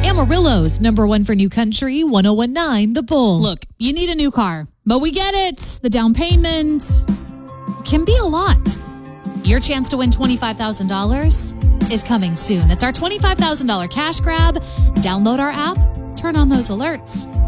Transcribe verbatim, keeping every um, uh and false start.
Amarillo's number one for new country, one oh one nine The Bull. Look, you need a new car, but we get it. The down payment can be a lot. Your chance to win twenty-five thousand dollars is coming soon. It's our twenty-five thousand dollars cash grab. Download our app, turn on those alerts.